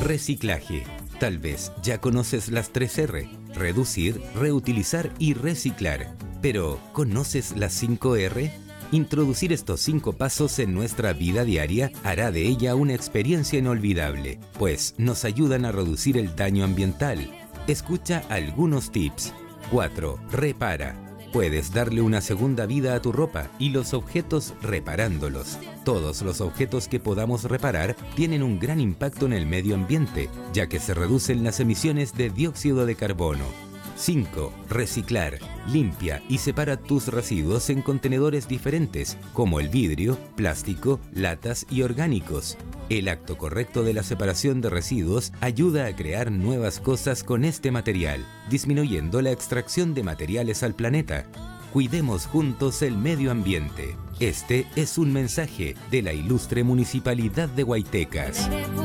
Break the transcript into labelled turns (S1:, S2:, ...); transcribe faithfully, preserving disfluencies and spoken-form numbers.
S1: Reciclaje. Tal vez ya conoces las tres erre: reducir, reutilizar y reciclar. Pero, ¿conoces las cinco erre? Introducir estos cinco pasos en nuestra vida diaria hará de ella una experiencia inolvidable, pues nos ayudan a reducir el daño ambiental. Escucha algunos tips. cuatro. Repara. Puedes darle una segunda vida a tu ropa y los objetos reparándolos. Todos los objetos que podamos reparar tienen un gran impacto en el medio ambiente, ya que se reducen las emisiones de dióxido de carbono. cinco. Reciclar. Limpia y separa tus residuos en contenedores diferentes, como el vidrio, plástico, latas y orgánicos. El acto correcto de la separación de residuos ayuda a crear nuevas cosas con este material, disminuyendo la extracción de materiales al planeta. Cuidemos juntos el medio ambiente. Este es un mensaje de la ilustre Municipalidad de Huaytecas.